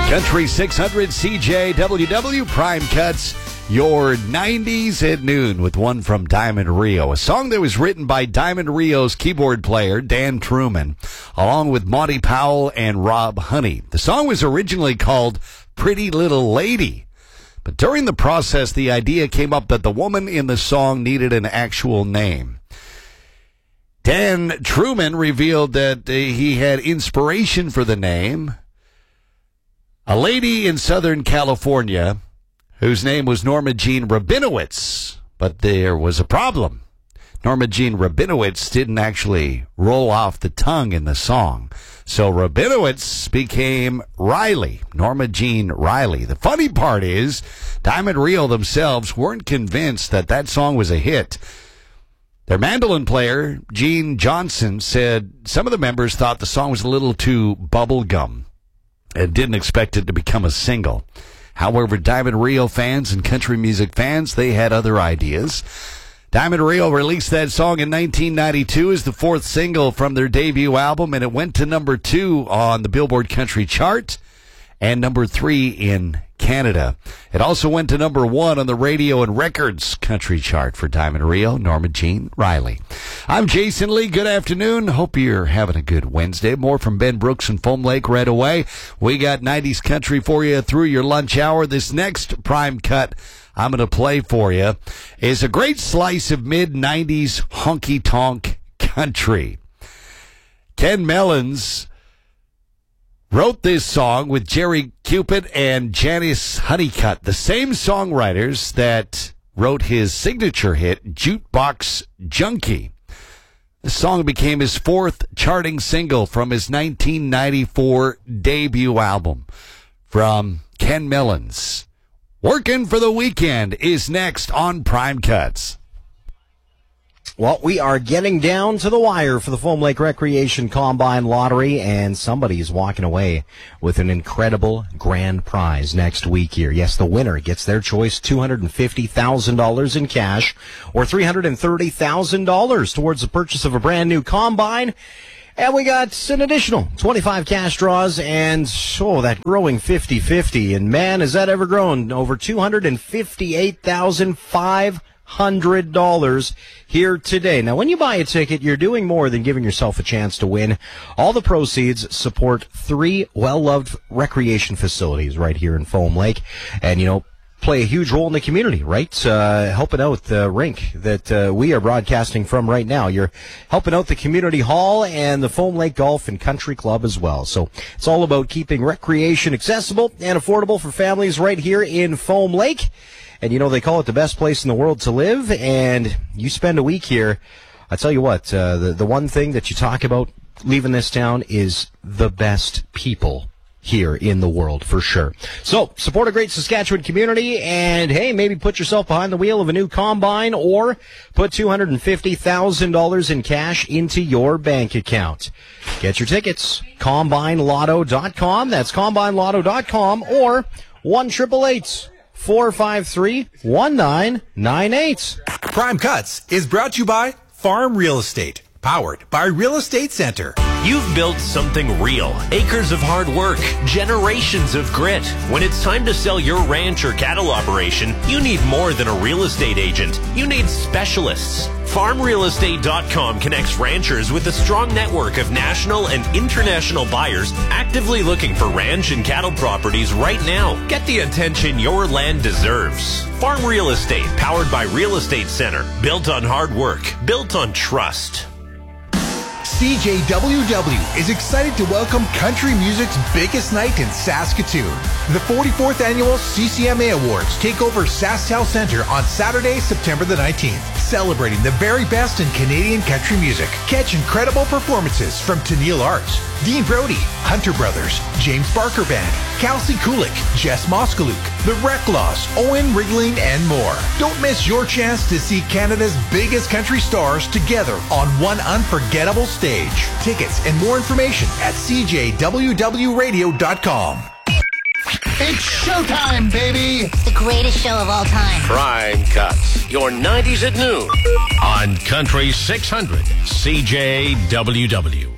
Country 600 CJWW Prime Cuts, your 90s at noon with one from Diamond Rio. A song that was written by Diamond Rio's keyboard player, Dan Truman, along with Monty Powell and Rob Honey. The song was originally called Pretty Little Lady, but during the process, the idea came up that the woman in the song needed an actual name. Dan Truman revealed that he had inspiration for the name. A lady in Southern California whose name was Norma Jean Rabinowitz, but there was a problem. Norma Jean Rabinowitz didn't actually roll off the tongue in the song. So Rabinowitz became Riley, Norma Jean Riley. The funny part is Diamond Rio themselves weren't convinced that that song was a hit. Their mandolin player, Gene Johnson, said some of the members thought the song was a little too bubblegum and didn't expect it to become a single. However, Diamond Rio fans and country music fans, they had other ideas. Diamond Rio released that song in 1992 as the fourth single from their debut album, and it went to number 2 on the Billboard Country Chart and number 3 in Canada. It also went to number 1 on the Radio and Records Country Chart for Diamond Rio, Norma Jean Riley. I'm Jason Lee. Good afternoon. Hope you're having a good Wednesday. More from Ben Brooks and Foam Lake right away. We got 90s country for you through your lunch hour. This next prime cut I'm going to play for you is a great slice of mid-90s honky-tonk country. Ken Mellons wrote this song with Jerry Cupid and Janice Honeycutt, the same songwriters that wrote his signature hit, Jukebox Junkie. The song became his 4th charting single from his 1994 debut album. From Ken Mellons, Working for the Weekend is next on Prime Cuts. Well, we are getting down to the wire for the Foam Lake Recreation Combine Lottery, and somebody is walking away with an incredible grand prize next week here. Yes, the winner gets their choice, $250,000 in cash or $330,000 towards the purchase of a brand new combine. And we got an additional 25 cash draws and, that growing 50-50. And man, has that ever grown, over $258,500 here today. Now, when you buy a ticket, you're doing more than giving yourself a chance to win. All the proceeds support 3 well-loved recreation facilities right here in Foam Lake. And, play a huge role in the community, right? Helping out the rink that we are broadcasting from right now. You're helping out the community hall and the Foam Lake Golf and Country Club as well. So it's all about keeping recreation accessible and affordable for families right here in Foam Lake. And, they call it the best place in the world to live. And you spend a week here, I tell you what, the one thing that you talk about leaving this town is the best people here in the world, for sure. So, support a great Saskatchewan community, and hey, maybe put yourself behind the wheel of a new combine, or put $250,000 in cash into your bank account. Get your tickets, CombineLotto.com. That's CombineLotto.com, or 1-888-453-1998. Prime Cuts is brought to you by Farm Real Estate, powered by Real Estate Center. You've built something real. Acres of hard work, generations of grit. When it's time to sell your ranch or cattle operation, you need more than a real estate agent. You need specialists. FarmRealEstate.com connects ranchers with a strong network of national and international buyers actively looking for ranch and cattle properties right now. Get the attention your land deserves. Farm Real Estate, powered by Real Estate Center. Built on hard work, built on trust. CJWW is excited to welcome country music's biggest night in Saskatoon. The 44th Annual CCMA Awards take over SaskTel Center on Saturday, September the 19th, celebrating the very best in Canadian country music. Catch incredible performances from Tennille Arts, Dean Brody, Hunter Brothers, James Barker Band, Kelsey Kulik, Jess Moskaluk, The Reclaws, Owen Rigling, and more. Don't miss your chance to see Canada's biggest country stars together on one unforgettable stage. Tickets and more information at CJWWRadio.com. It's showtime, baby! It's the greatest show of all time. Prime Cuts, your 90s at noon on Country 600 CJWW.